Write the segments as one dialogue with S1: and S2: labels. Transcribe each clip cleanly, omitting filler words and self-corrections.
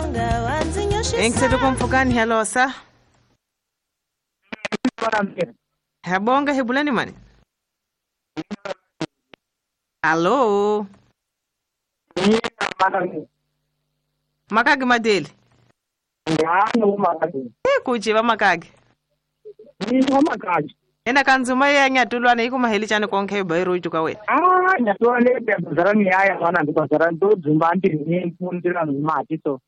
S1: Engsetu kumfukani hello sa. Habonga hebulani mani. Hello. Makagi madeli. Kuchiva makagi. Ena kanzuma ya nyatulwana iku maheli chane konke bayiro ichuka we.
S2: Nyatulwana ya bazarani ya wana bazarani do zumbandi ni fundira mati so.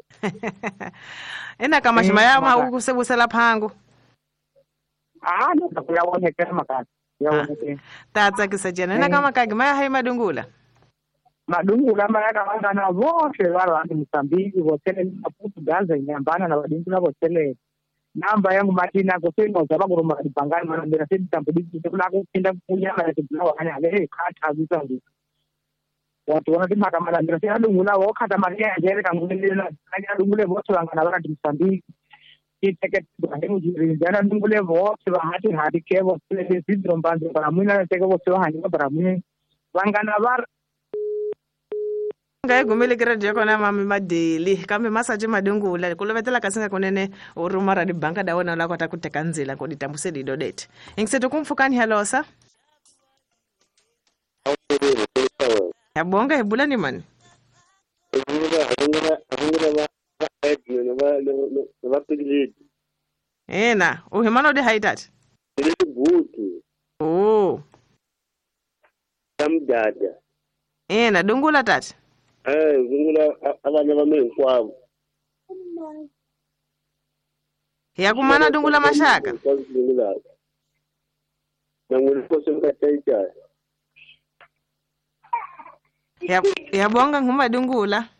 S1: Ena kama shima ya kusebusela phangu.
S2: Nakuyawone ke makagi. Yawone.
S1: Tatsa kisajena ena kama kagi maya hai madungula.
S2: Madungula maya kawangana voshe wala Msambiki vosele Maputo Gaza nyambana na wadingula vosele. Namba yangu Martina kusema sababu kuruma dipangana mana mbira sisi tambudiki kuna kupinda kunya na tuplao hanya kata visangu watu wanasema kama na mbira sisi ngula wakata maria jere kangule na ngule vote wangana wala Msambiki kiteke tuhangu jana ngule vote wa hati kevo sisi sisi rombanzo para mwina teke vote wa hanya para mwina wangana war
S1: ngai gumele kira kona mami madeli kambe masaje madungula kulovetela kasinga konene urumara di banka daona la kwata kutekanzela ko ditambuse didodete engseto kumfukani halosa yabonga hebulani mani ena uhimano de haitati oh
S3: samdada
S1: ena dungula tati
S3: ngula abanye bamenkwabo
S1: yakumana dungula mashaka
S3: nangulikose mkataita
S1: yabonga nguma dungula